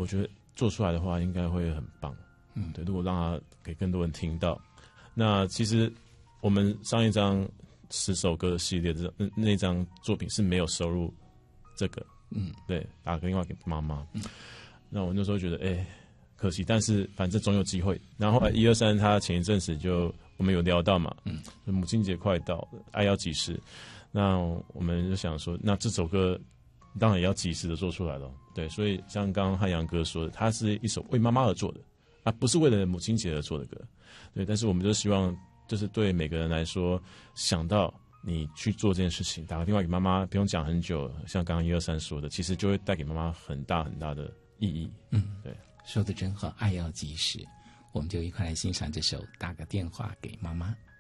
我觉得做出来的话应该会很棒。对，如果让它给更多人听到，那其实我们上一张10首歌的系列的那张作品是没有收入这个，对，打个电话给妈妈。那我那时候觉得，可惜，但是反正总有机会。然后123他前一阵子我们有聊到嘛，母亲节快到了，爱要及时。那我们就想说，那这首歌当然也要及时的做出来了。对，所以像刚刚汉阳哥说的，它是一首为妈妈而做的，不是为了母亲节而做的歌。对，但是我们就希望，就是对每个人来说，想到你去做这件事情，打个电话给妈妈，不用讲很久，像刚刚123说的，其实就会带给妈妈很大很大的意义。对， 说得真好，爱要及时。我们就一块来欣赏这首《打个电话给妈妈》。